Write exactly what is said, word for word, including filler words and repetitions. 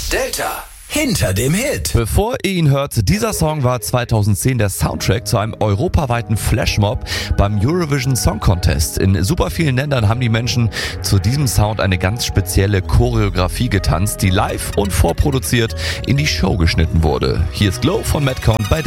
Delta hinter dem Hit. Bevor ihr ihn hört, dieser Song war zweitausendzehn der Soundtrack zu einem europaweiten Flashmob beim Eurovision Song Contest. In super vielen Ländern haben die Menschen zu diesem Sound eine ganz spezielle Choreografie getanzt, die live und vorproduziert in die Show geschnitten wurde. Hier ist Glow von Madcon bei